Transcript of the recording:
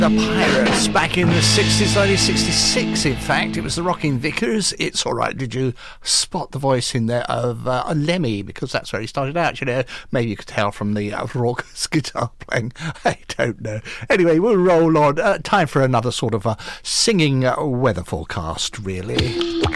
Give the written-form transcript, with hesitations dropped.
The Pirates back in the 60s, 1966 in fact. It was the Rocking Vickers. It's all right. Did you spot the voice in there of Lemmy? Because that's where he started out, you know. Maybe you could tell from the raucous guitar playing. I don't know. Anyway, we'll roll on. Time for another sort of singing weather forecast, really.